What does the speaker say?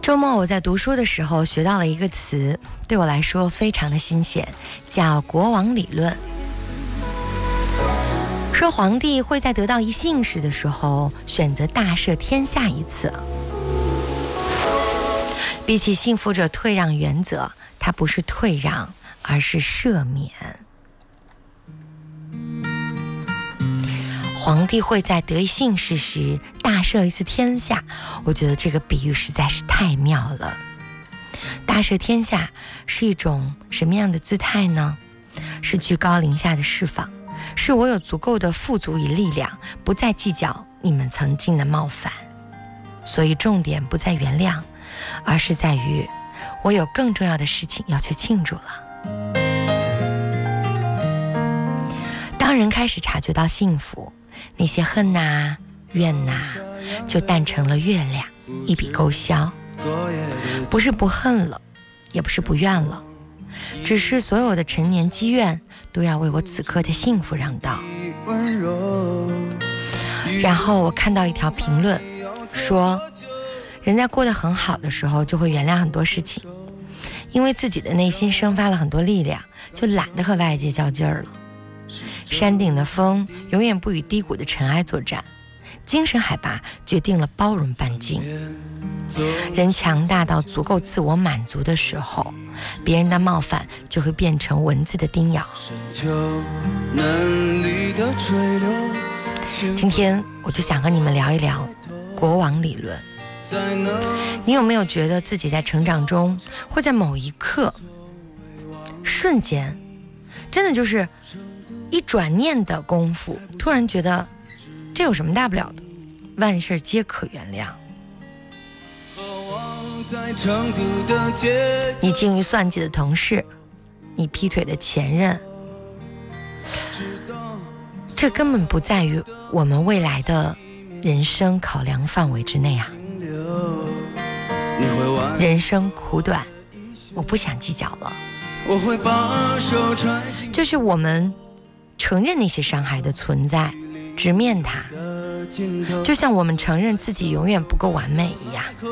周末我在读书的时候学到了一个词，对我来说非常的新鲜，叫国王理论。说皇帝会在得到一姓氏的时候选择大赦天下一次。比起幸福者退让原则，它不是退让，而是赦免。皇帝会在得一姓氏时大赦一次天下，我觉得这个比喻实在是太妙了。大赦天下是一种什么样的姿态呢？是居高临下的释放，是我有足够的富足与力量，不再计较你们曾经的冒犯。所以重点不在原谅，而是在于我有更重要的事情要去庆祝了。当人开始察觉到幸福，那些恨呐、怨呐，就淡成了月亮，一笔勾销。不是不恨了，也不是不怨了，只是所有的陈年积怨都要为我此刻的幸福让道。然后我看到一条评论说，人在过得很好的时候就会原谅很多事情，因为自己的内心生发了很多力量，就懒得和外界较劲儿了。山顶的风永远不与低谷的尘埃作战，精神海拔决定了包容半径。人强大到足够自我满足的时候，别人的冒犯就会变成蚊子的叮咬。今天我就想和你们聊一聊国王理论。你有没有觉得自己在成长中，会在某一刻瞬间，真的就是一转念的功夫，突然觉得这有什么大不了的，万事皆可原谅。你精于算计的同事，你劈腿的前任，这根本不在于我们未来的人生考量范围之内啊。人生苦短，我不想计较了。就是我们承认那些伤害的存在，直面它，就像我们承认自己永远不够完美一样。